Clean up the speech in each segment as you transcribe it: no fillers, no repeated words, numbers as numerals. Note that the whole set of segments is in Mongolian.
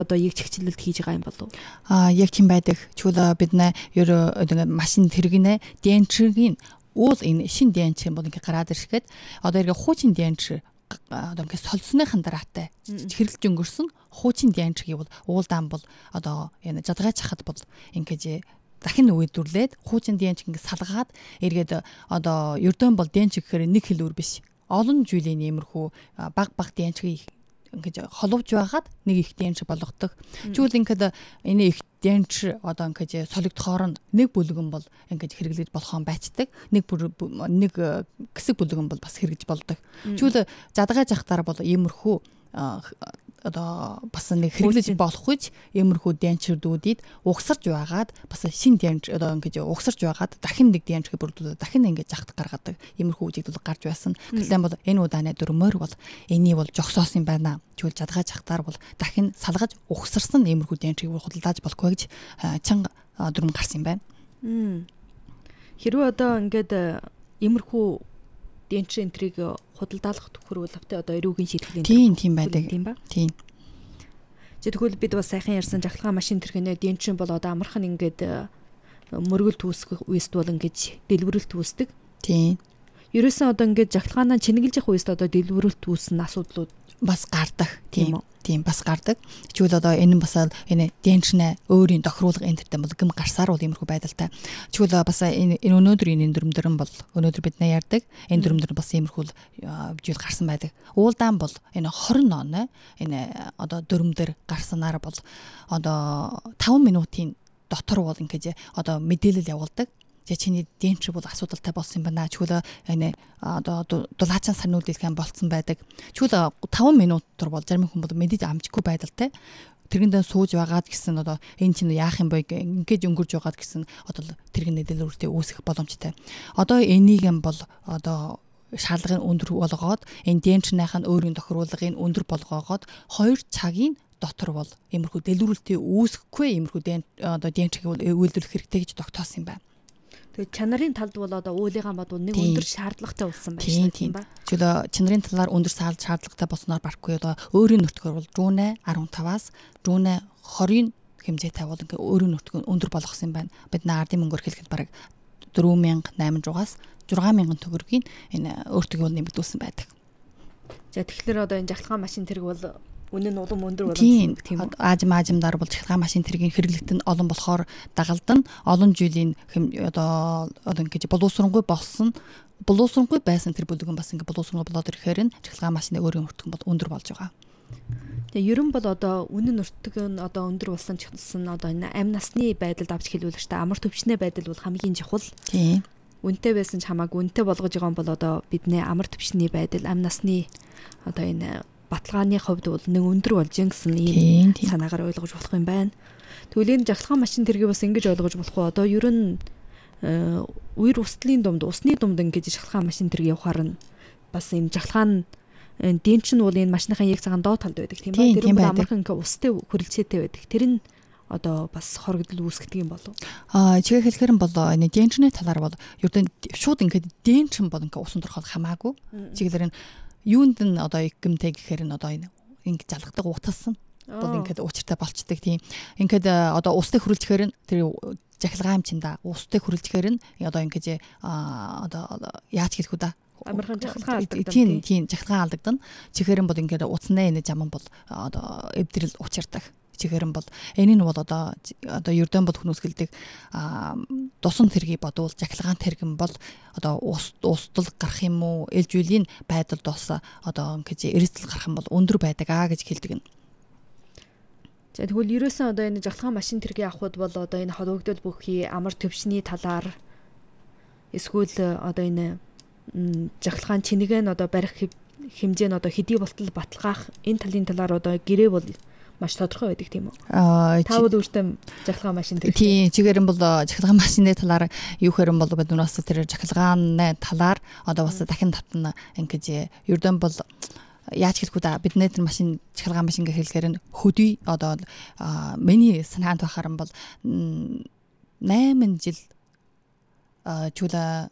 одоо яг чигчлэлт хийж байгаа юм болов уу? Яг тийм байдаг. Чүлээ бид нэ ерөө ингээд машин тэргинэ денчрийн уул энэ шин денч юм бол ингээд гараад ирэхэд одоо ингээд хуучин денч одоо ингээд солсныхан дараатай хэрэглэж өнгөрсөн хуучин денч гэвэл уулдаан бол одоо энэ жадгаач хахад бол ингээд дахин үйлдвэрлээд хуучин денч ингээд салгаад эргээд одоо ердөө бол денч гэхээр нэг хэлбэр биш. Олон жилийн иймэрхүү баг денчгийг ингээд холовж байгаад нэг их денч болгодог. Чүл ингээд энэ их денч одоо ингээд солигдохоор нэг бүлгэн бол ингээд хэрэглэж болохон байцдаг. Нэг хэсэг бүлгэн бол бас хэрэгж болдог. Чүл жадгаж ахтаар бол иймэрхүү одоо бас нэг хэрэглэж болох гэж иймэрхүү денчрүүдийг угсарч байгаад бас шин денч одоо ингээд угсарч байгаад дахин нэг денчгээ бүрдүүлээд дахин ингээд жахт гаргадаг иймэрхүү үжигдэл гарч байсан. Гэтэл бол энэ удааны дөрмөр бол энийг бол жогсоос юм байна. Чүл жадгаж ахтаар бол дахин салгаж угсарсан иймэрхүү денчгийг худалдааж болохгүй гэж чанга дөрм гарсан юм байна. Хэрвээ одоо ингээд иймэрхүү денч энтриг худалдаалах төхөрөл автаа одоо эрүүгийн шийтгэлийн тийм байдаг. Тийм. Тэгвэл бид бас сайхан ярьсан жахлагын машин тэрхэнэ денч бол одоо амархан ингээд мөргөл түүсгэх үест бол ингээд дэлгэрэлт үүсдэг. Тийм. Ерөөсөн одоо ингээд жахлагаанаа чинэглэж явах үест одоо дэлгэрэлт үүснэ асуудлууд бас гардаг. Тийм бас гардаг. Чүл одоо энэ бас энэ денчнэ өөрийн тохируулга энтертэй бол гим гарсаар бол иймэрхүү байдалтай. Чүл бас энэ өнөөдрийн энэ дүрмдэрэн бол өнөөдөр бид нэ ярьдаг. Энэ дүрмдэр бас иймэрхүү жил гарсан байдаг. Уулдаан бол энэ 20 он энэ одоо дүрмдэр гарсанаар бол одоо 5 минутын дотор бол ингэж одоо мэдээлэл явуулдаг. Чиний денч бол асуудалтай болсон юм байна. Чүл энэ одоо дулаачаа сануулгын болцсон байдаг. Чүл 5 минут дотор бол зарим хүн бол мэдээд амжихгүй байдалтай. Тэргэндээ сууж байгаад гэсэн одоо энэ чинь яах юм бэ ингэж өнгөрж байгаад гэсэн одоо тэрэг нэдэлүүртэй үүсэх боломжтой. Одоо энийг юм бол одоо шаардлагын өндөр болгоод энэ денчнийхэн өөрийн тохируулгын өндөр болгоогоод 2 цагийн дотор бол иймэрхүү дэлгэрүүлэлтээ үүсэхгүй иймэрхүү одоо денчийг бол үйлдвэрлэх хэрэгтэй гэж тогтоосон юм байна. Тэгээд чанарын талд бол одоо уулынхаа бод нэг өндөр шаардлагатай болсон байна тийм ба. Чөлөө чанарын талаар өндөр шаардлагатай болсноор барахгүй одоо өөрийн нутгаар бол рүүнэ 15-аас рүүнэ 20-ын хэмжээтэй бол ингээ өөрийн нутгийн өндөр болгосон юм байна. Бид ардын мөнгөөр хэлэхэд бараг 4800-аас 6000 төгрөгийн энэ өөртөө бол нэмэгдүүлсэн байдаг. За тэгэхээр одоо энэ жахлагын машин тэрэг бол үнэн нь улам өндөр болсон тийм үү? Аажимдаар бол жахлагын машин тэргийн хэрэглэгт нь олон болохоор дагалдан олон жилийн одоо ингэж боловсронгуй болсон боловсронгуй байсан тэр бүлгэн бас ингэ боловсронгуй болоод ирэхээр нь жахлагын машины өөрийн өртгөн бол өндөр болж байгаа. Тэгээ ерөн бол одоо үнэн өртөг нь одоо өндөр болсон ч гэсэн одоо энэ амь насны байдалд авч хэлүүлэхтэй амар төвчнээ байдал бол хамгийн чухал. Тийм. Үнэтэй байсан ч хамаагүй үнэтэй болгож байгаа юм бол одоо бидний амар төвчний байдал амь насны одоо энэ баталгааны хувьд бол нэг өндөр болж гисэн ийм санаагаар ойлгож болох юм байна. Тэгвэл энэ жахлагын машин тэргийг бас ингэж ойлгож болох уу? Одоо ер нь үер устлын думд, усны думд ингэж жахлагын машин тэргийг явахаар нь бас энэ жахлагын денч нь бол энэ машиныхаа яг цагаан доод талд байдаг тийм ба. Тэр бол амархан ингээ устэй хүрэлцээтэй байдаг. Тэр нь одоо бас хоригдол үүсгдэг юм болов. Чигээр хэлэхээр бол энэ денчний талаар бол ердөө шууд ингээ денч бол ингээ усан дорхол хамаагүй. Чигээр нь юунд нь одоо гэмтэй гэхээр нь одоо ингэ залгадаг уталсан бол ингээд уучиртай болчдөг тийм. Ингээд одоо устай хөрөлжихээр нь тэр жахлагаан юмчинда устай хөрөлжихээр нь одоо ингэж одоо яаж хэлэх үү да амархан жахлагаан алдагдана. Тийм жахлагаан алдагдана. Чихэрэн бол ингээд уцнаа энэ жаман бол одоо эвдрэл уучирдаг. Чихэрэн бол энэ нь бол одоо ердөө бол хүмүүсгэлдэг дусан тэргийг бодвол жахлагаан тэргэн бол одоо устдал гарах юм уу ээлж үеийн байдалд бас одоо ингэж эрсдэл гарах юм бол өндөр байдаг гэж хэлдэг нь. За тэгвэл ерөөсөн одоо энэ жахлагаан машин тэргийг авахуд бол одоо энэ холбогдол бүхий амар төвчний талаар эсвэл одоо энэ жахлагаан чинэгэ нь одоо барих хэмжээ нь одоо хэдий болтол баталгаах энэ талын талаар одоо гэрээ бол маш тодорхой байдаг тийм үү? Таавал өөртөө жахлагаан машин тэрэг. Тийм, чигээр нь бол жахлагаан машины талаар юу хэрэг бол бид нураас тэр жахлагааны талаар одоо бас дахин татна ингэж ердөө бол яаж хэлэх вэ да бидний тэр машин жахлагаан машин гэх хэлэхээр нь хөдий одоо миний санаанд байхаар нь бол 8 жил чүлэ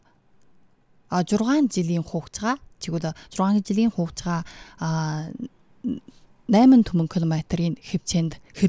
6 жилийн хугацаа чигвэл 6 жилийн хугацаа 8 түмэн километрийн хэмжээнд